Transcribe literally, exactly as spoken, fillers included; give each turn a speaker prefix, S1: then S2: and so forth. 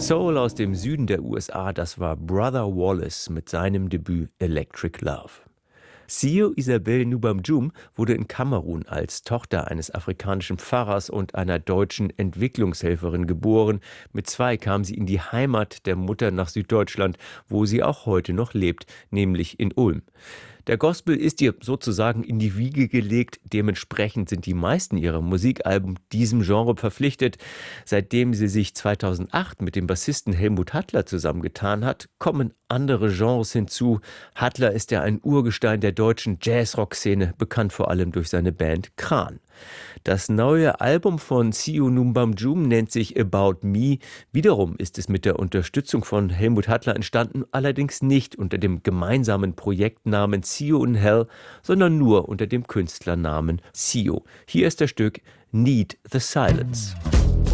S1: Soul aus dem Süden der U S A, das war Brother Wallace mit seinem Debüt Electric Love. Sio Isabel Nubamjum wurde in Kamerun als Tochter eines afrikanischen Pfarrers und einer deutschen Entwicklungshelferin geboren. Mit zwei kam sie in die Heimat der Mutter nach Süddeutschland, wo sie auch heute noch lebt, nämlich in Ulm. Der Gospel ist ihr sozusagen in die Wiege gelegt. Dementsprechend sind die meisten ihrer Musikalben diesem Genre verpflichtet. Seitdem sie sich zweitausendacht mit dem Bassisten Helmut Hattler zusammengetan hat, kommen andere Genres hinzu. Hattler ist ja ein Urgestein der deutschen Jazz-Rock-Szene, bekannt vor allem durch seine Band Kran. Das neue Album von Sio Nubamjum nennt sich About Me. Wiederum ist es mit der Unterstützung von Helmut Hattler entstanden, allerdings nicht unter dem gemeinsamen Projektnamen Sio in Hell, sondern nur unter dem Künstlernamen Sio. Hier ist das Stück Need the Silence.